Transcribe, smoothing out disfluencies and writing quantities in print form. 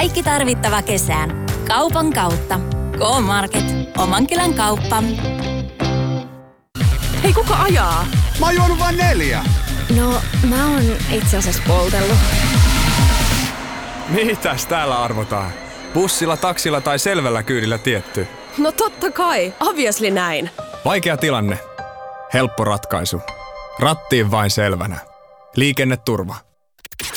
Kaikki tarvittava kesään. Kaupan kautta. K-Market. Omankylän kauppa. Hei, kuka ajaa? Mä oon juonut vain 4. No, mä oon itse asiassa poltellut. Mitäs täällä arvotaan? Bussilla, taksilla tai selvällä kyydillä tietty? No totta kai, obviously näin. Vaikea tilanne. Helppo ratkaisu. Rattiin vain selvänä. Liikenneturva.